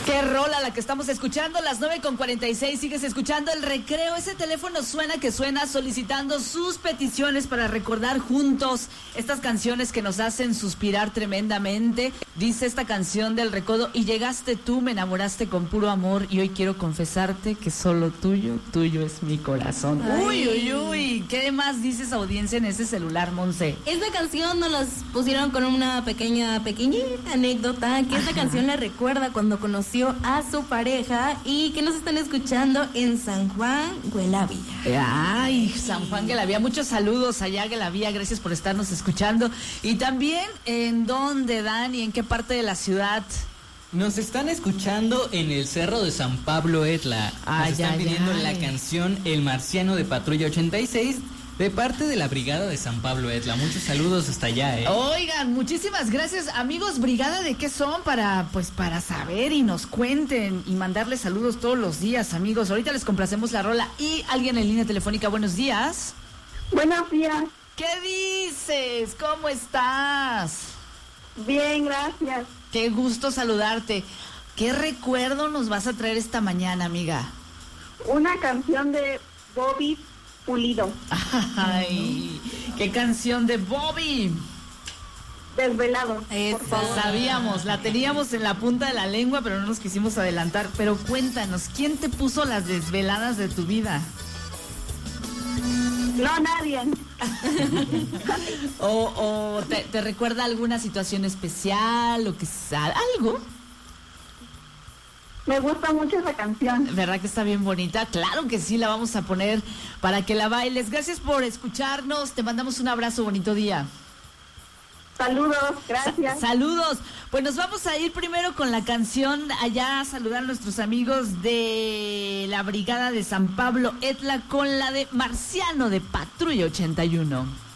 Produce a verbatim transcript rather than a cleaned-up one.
Qué rola la que estamos escuchando, las nueve con cuarenta y seis, sigues escuchando El Recreo, ese teléfono suena que suena solicitando sus peticiones para recordar juntos estas canciones que nos hacen suspirar tremendamente. Dice esta canción del Recodo: y llegaste tú, me enamoraste con puro amor y hoy quiero confesarte que solo tuyo, tuyo es mi corazón. Ay. Uy, uy, uy, ¿qué más dice esa audiencia en ese celular, Monse? Esta canción nos las pusieron con una pequeña, pequeñita anécdota, que esta Ajá. canción le recuerda cuando conoció a su pareja y que nos están escuchando en San Juan, Guelavilla. Ay, San Juan Guelavía, muchos saludos allá, Guelavía, gracias por estarnos escuchando. Y también, ¿en dónde, Dani? ¿En qué parte de la ciudad? Nos están escuchando en el Cerro de San Pablo Etla. Ay, Nos están ay, pidiendo ay. la canción El Marciano de Patrulla ochenta y seis de parte de la Brigada de San Pablo Etla. Muchos saludos hasta allá, ¿eh? Oigan, muchísimas gracias, amigos. Brigada, ¿de qué son? Para, pues, para saber y nos cuenten y mandarles saludos todos los días, amigos. Ahorita les complacemos la rola. Y alguien en línea telefónica, buenos días. Buenos días. ¿Qué dices? ¿Cómo estás? Bien, gracias. Qué gusto saludarte. ¿Qué recuerdo nos vas a traer esta mañana, amiga? Una canción de Bobby Pulido. Ay, qué canción de Bobby. Desvelado, Esa. por favor. Sabíamos, la teníamos en la punta de la lengua, pero no nos quisimos adelantar. Pero cuéntanos, ¿quién te puso las desveladas de tu vida? No, nadie. ¿O, o te, te recuerda alguna situación especial o que sa- algo? Me gusta mucho esa canción. ¿Verdad que está bien bonita? Claro que sí, la vamos a poner para que la bailes. Gracias por escucharnos, te mandamos un abrazo, bonito día. Saludos, gracias. Sa- saludos. Pues nos vamos a ir primero con la canción allá a saludar a nuestros amigos de la Brigada de San Pablo Etla con la de Marciano de Patrulla ochenta y uno.